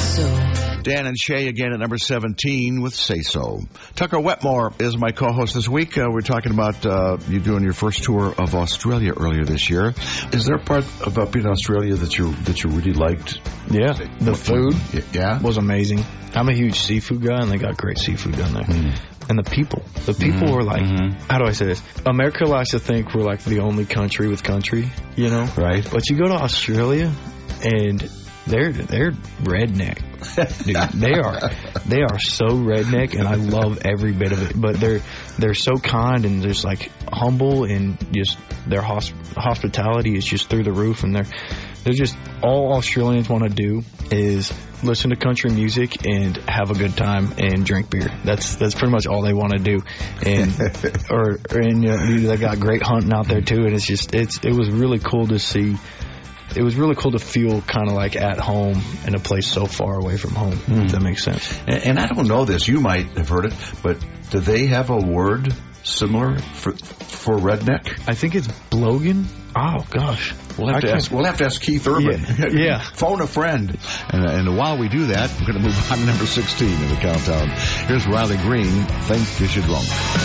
Dan and Shay again at number 17 with Say So. Tucker Wetmore is my co-host this week. We're talking about you doing your first tour of Australia earlier this year. Is there a part about being in Australia that you really liked? Yeah, the food yeah was amazing. I'm a huge seafood guy, and they got great seafood down there. And the people were like, how do I say this? America likes to think we're like the only country with country, you know? Right. But you go to Australia, and they're redneck, dude. They are so redneck, and I love every bit of it. But they're so kind and just like humble, and just their hospitality is just through the roof. And they're just, all Australians want to do is listen to country music and have a good time and drink beer. That's pretty much all they want to do. And they got great hunting out there too. And it was really cool to see. It was really cool to feel kind of like at home in a place so far away from home, if that makes sense. And I don't know this, you might have heard it, but do they have a word similar for redneck? I think it's blogan. Oh, gosh. We'll have to ask Keith Urban. Yeah. Phone a friend. And while we do that, we're going to move on to number 16 in the countdown. Here's Riley Green, Think You Should Run.